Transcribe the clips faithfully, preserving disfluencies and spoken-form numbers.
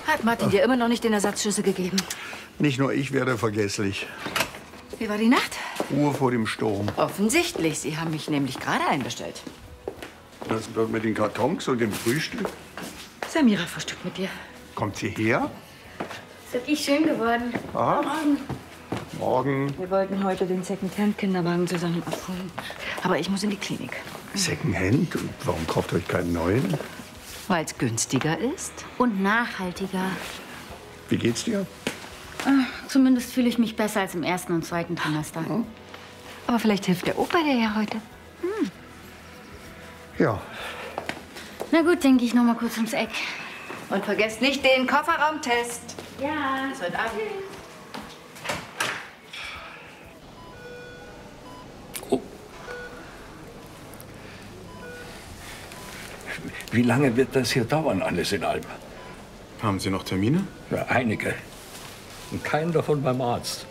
Hat Martin dir immer noch nicht den Ersatzschlüssel gegeben? Nicht nur ich werde vergesslich. Wie war die Nacht? Ruhe vor dem Sturm. Offensichtlich. Sie haben mich nämlich gerade einbestellt. Das wird mit den Kartons und dem Frühstück. Samira frühstückt mit dir. Kommt sie her? Ist wirklich schön geworden. Aha. Morgen. Morgen. Wir wollten heute den Secondhand-Kinderwagen zusammen abholen. Aber ich muss in die Klinik. Secondhand? Und warum kauft ihr euch keinen neuen? Weil es günstiger ist. Und nachhaltiger. Wie geht's dir? Ach, zumindest fühle ich mich besser als im ersten und zweiten Trimester. Hm? Aber vielleicht hilft der Opa dir ja heute. Hm. Ja. Na gut, denke ich noch mal kurz ums Eck. Und vergesst nicht den Kofferraumtest. Ja. Bis heute Abend. Oh. Wie lange wird das hier dauern, alles in allem? Haben Sie noch Termine? Ja, einige. Und keinen davon beim Arzt.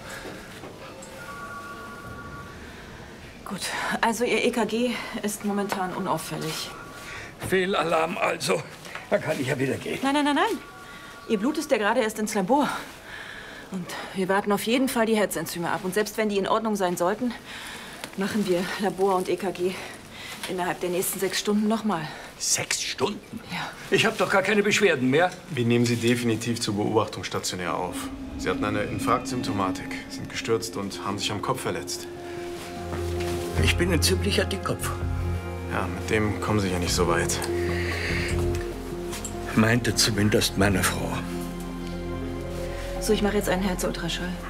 Gut, also Ihr E K G ist momentan unauffällig. Fehlalarm also. Da kann ich ja wieder gehen. Nein, nein, nein, nein. Ihr Blut ist ja gerade erst ins Labor. Und wir warten auf jeden Fall die Herzenzyme ab. Und selbst wenn die in Ordnung sein sollten, machen wir Labor und E K G innerhalb der nächsten sechs Stunden nochmal. Sechs Stunden? Ja. Ich habe doch gar keine Beschwerden mehr. Wir nehmen Sie definitiv zur Beobachtung stationär auf. Sie hatten eine Infarktsymptomatik, sind gestürzt und haben sich am Kopf verletzt. Ich bin ein ziemlicher Dickkopf. Ja, mit dem kommen Sie ja nicht so weit. Meinte zumindest meine Frau. So, ich mache jetzt einen Herzultraschall.